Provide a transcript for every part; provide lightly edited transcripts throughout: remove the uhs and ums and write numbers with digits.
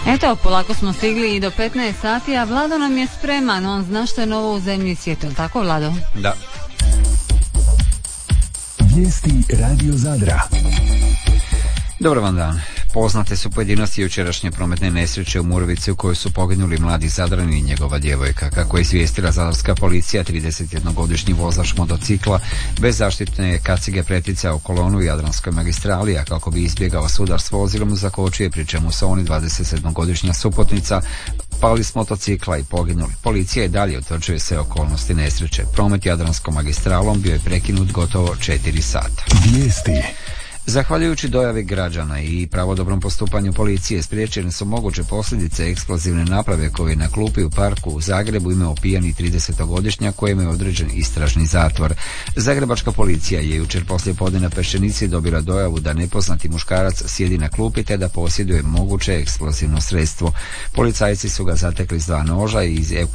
Eto, polako smo stigli i do 15 sati, a Vlado nam je spreman. On zna što je novo u zemlji i svijetu. Tako, Vlado? Da. Vijesti Radio Zadra. Dobar vam dan. Poznate su pojedinosti jučerašnje prometne nesreće u Murovici u kojoj su poginuli mladi Zadrani i njegova djevojka. Kako je izvijestila zadarska policija, 31-godišnji vozač motocikla bez zaštitne kacige preticao kolonu u Jadranskoj magistrali, a kako bi izbjegao sudar s vozilom zakočio, pri čemu su oni 27-godišnja suputnica pali s motocikla i poginuli. Policija i dalje utvrđuje sve okolnosti nesreće. Promet Jadranskom magistralom bio je prekinut gotovo 4 sata. Vijesti. Zahvaljujući dojavi građana i pravodobrom postupanju policije spriječene su moguće posljedice eksplozivne naprave koju je na klupi u parku u Zagrebu imao pijani 30-godišnjak kojem je određen istražni zatvor. Zagrebačka policija je jučer poslije podne na Peščenici dobila dojavu da nepoznati muškarac sjedi na klupi te da posjeduje moguće eksplozivno sredstvo. Policajci su ga zatekli s 2 noža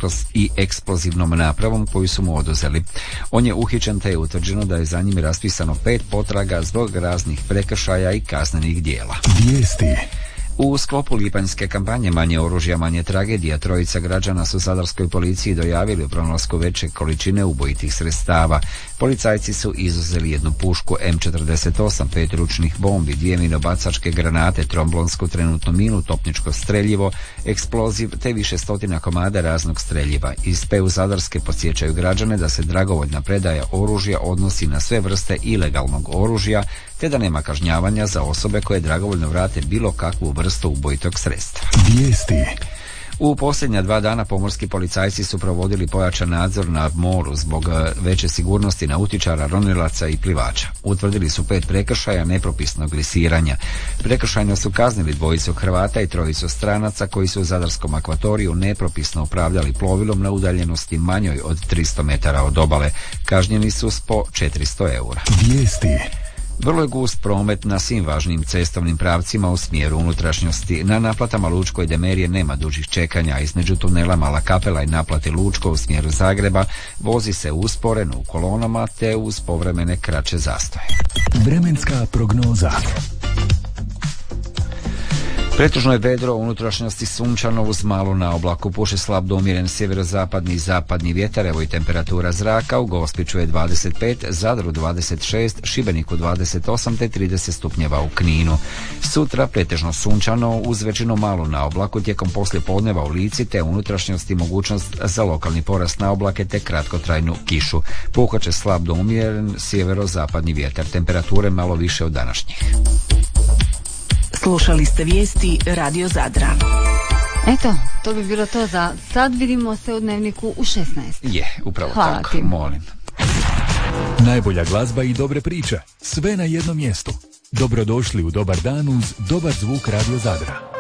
i eksplozivnom napravom koju su mu oduzeli. On je uhićen te je utvrđeno da je za njim raspisano 5 potraga zbog raznih prekršaja i kaznenih djela. Vijesti. U sklopu lipanjske kampanje Manje oružja, manje tragedija, 3 građana su zadarskoj policiji dojavili o pronalasku veće količine ubojitih sredstava. Policajci su izuzeli 1 pušku M48, 5 ručnih bombi, 2 minobacačke granate, tromblonsku trenutnu minu, topničko streljivo, eksploziv te više stotina komada raznog streljiva. Iz PU Zadarske podsjećaju građane da se dragovoljna predaja oružja odnosi na sve vrste ilegalnog oružja, te da nema kažnjavanja za osobe koje dragovoljno vrate bilo kakvu vrstu ubojitog sredstva. Vijesti. U posljednja 2 dana pomorski policajci su provodili pojačan nadzor na moru zbog veće sigurnosti nautičara, ronilaca i plivača. Utvrdili su 5 prekršaja nepropisnog lisiranja. Prekršajno su kaznili 2 Hrvata i 3 stranaca koji su u zadarskom akvatoriju nepropisno upravljali plovilom na udaljenosti manjoj od 300 metara od obale. Kažnjeni su s po 400 eura. Vijesti. Vrlo je gust promet na svim važnim cestovnim pravcima u smjeru unutrašnjosti. Na naplatama Lučko i Demerije nema dužih čekanja, a između tunela Mala Kapela i naplate Lučko u smjeru Zagreba vozi se usporeno u kolonama te uz povremene kraće zastoje. Vremenska prognoza. Pretežno je vedro, u unutrašnjosti sunčano uz malo na oblaku, puše slab do umjeren sjeverozapadni i zapadni vjetar, evo i temperatura zraka, u Gospiću je 25, Zadru 26, Šibeniku 28 te 30 stupnjeva u Kninu. Sutra pretežno sunčano uz većinu malo na oblaku, tijekom poslijepodneva u Lici te u unutrašnjosti mogućnost za lokalni porast na oblake te kratkotrajnu kišu. Puhat će slab do umjeren sjeverozapadni vjetar, temperature malo više od današnjih. Slušali ste vijesti Radio Zadra. Eto, to bi bilo to za sad. Vidimo se u Dnevniku u 16. Je, upravo Hvala tako, ti. molim. Najbolja glazba i dobre priče. Sve na jednom mjestu. Dobrodošli u dobar dan uz dobar zvuk Radio Zadra.